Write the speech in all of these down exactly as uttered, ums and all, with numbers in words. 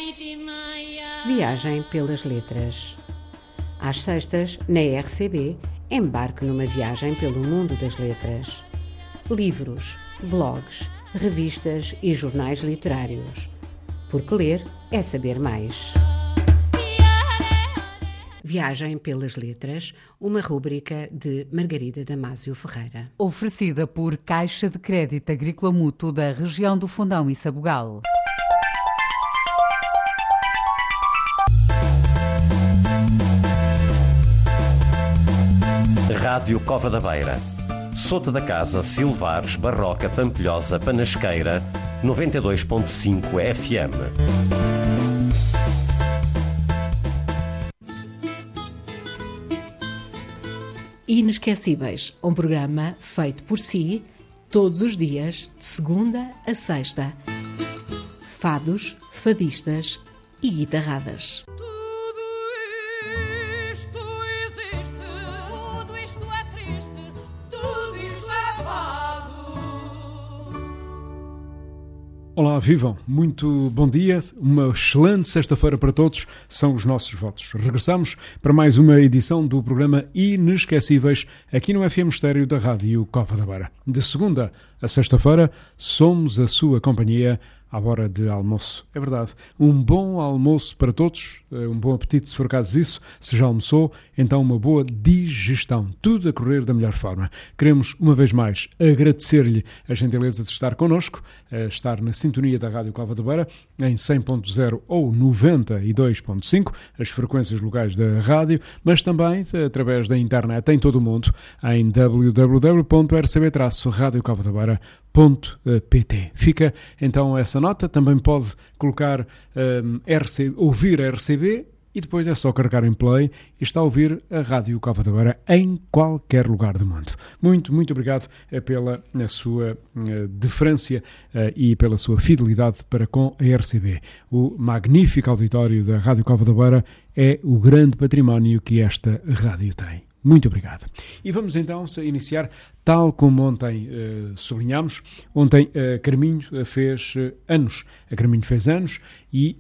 Viagem pelas letras. Às sextas, na R C B, embarque numa viagem pelo mundo das letras. Livros, blogs, revistas e jornais literários. Porque ler é saber mais. Viagem pelas letras, uma rúbrica de Margarida Damasio Ferreira. Oferecida por Caixa de Crédito Agrícola Mútuo da região do Fundão e Sabugal. Rádio Cova da Beira. Sota da Casa, Silvares, Barroca, Pampilhosa, Panasqueira, noventa e dois ponto cinco F M. Inesquecíveis, um programa feito por si, todos os dias, de segunda a sexta. Fados, fadistas e guitarradas. Olá, vivam! Muito bom dia, uma excelente sexta-feira para todos, são os nossos votos. Regressamos para mais uma edição do programa Inesquecíveis, aqui no F M Estéreo da Rádio Cova da Beira. De segunda a sexta-feira, somos a sua companhia à hora de almoço. É verdade, um bom almoço para todos, um bom apetite se for caso disso, se já almoçou, então uma boa digestão, tudo a correr da melhor forma. Queremos, uma vez mais, agradecer-lhe a gentileza de estar connosco, a estar na sintonia da Rádio Cova da Beira, em cem ponto zero ou noventa e dois ponto cinco, as frequências locais da rádio, mas também através da internet em todo o mundo, em w w w ponto r c b traço rádio cova da beira ponto p t. Fica então essa nota, também pode colocar um, R C, ouvir a R C B e depois é só carregar em play e está a ouvir a Rádio Cova da Beira em qualquer lugar do mundo. Muito, muito obrigado pela a sua uh, deferência uh, e pela sua fidelidade para com a R C B. O magnífico auditório da Rádio Cova da Beira é o grande património que esta rádio tem. Muito obrigado. E vamos então iniciar, tal como ontem uh, sublinhámos, ontem uh, Carminho fez uh, anos. A Carminho fez anos e,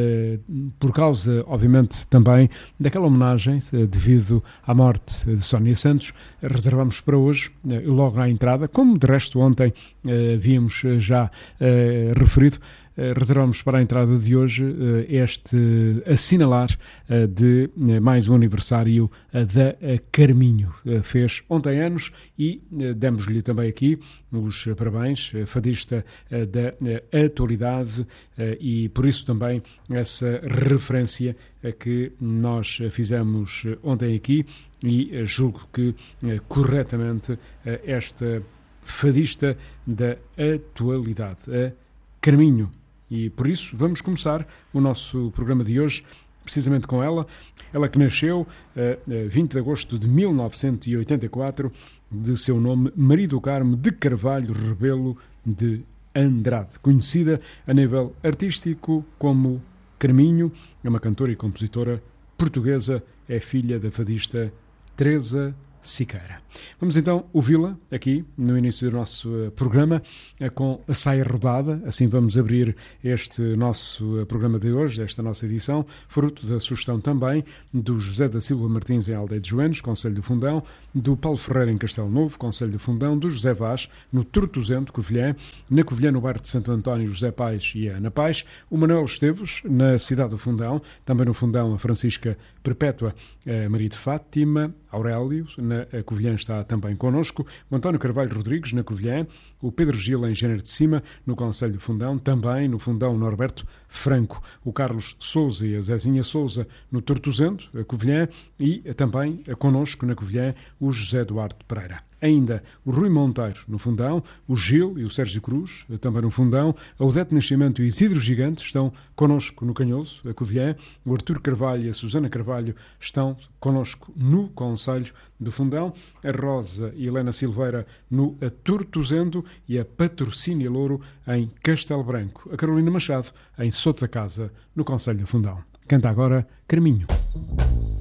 uh, por causa, obviamente, também daquela homenagem, uh, devido à morte de Sónia Santos, uh, reservamos para hoje, uh, logo à entrada, como de resto ontem uh, havíamos uh, já uh, referido, Uh, reservamos para a entrada de hoje uh, este assinalar uh, de uh, mais um aniversário uh, da uh, Carminho. Uh, fez ontem anos e uh, demos-lhe também aqui os uh, parabéns, uh, fadista uh, da uh, atualidade uh, e por isso também essa referência uh, que nós uh, fizemos uh, ontem aqui e uh, julgo que uh, corretamente uh, esta fadista da atualidade, a Carminho. E por isso vamos começar o nosso programa de hoje precisamente com ela. Ela que nasceu a vinte de agosto de mil novecentos e oitenta e quatro, de seu nome Maria do Carmo de Carvalho Rebelo de Andrade, conhecida a nível artístico como Carminho, é uma cantora e compositora portuguesa, é filha da fadista Teresa Siqueira. Vamos então ouvi-la aqui no início do nosso programa com a saia rodada, assim vamos abrir este nosso programa de hoje, esta nossa edição, fruto da sugestão também do José da Silva Martins em Aldeia de Joanes, Concelho do Fundão, do Paulo Ferreira em Castelo Novo, Concelho do Fundão, do José Vaz no Tortozento, Covilhã, na Covilhã no bairro de Santo António, José Pais e a Ana Pais, o Manuel Esteves na cidade do Fundão, também no Fundão a Francisca Perpétua, a Maria de Fátima, Aurélio, na Covilhã está também connosco, o António Carvalho Rodrigues, na Covilhã, o Pedro Gil, em Gênero de Cima, no Concelho do Fundão, também no Fundão Norberto Franco, o Carlos Sousa e a Zezinha Sousa, no Tortozento, a Covilhã, e também connosco, na Covilhã, o José Duarte Pereira. Ainda o Rui Monteiro, no Fundão, o Gil e o Sérgio Cruz, também no Fundão, a Odete Nascimento e Isidro Gigante estão connosco no Canhoso, a Covilhã, o Artur Carvalho e a Susana Carvalho estão connosco no Concelho do Fundão, a Rosa e Helena Silveira no Tortozendo e a Patrocínia Louro em Castelo Branco, a Carolina Machado em Sota da Casa, no Concelho do Fundão. Canta agora Carminho.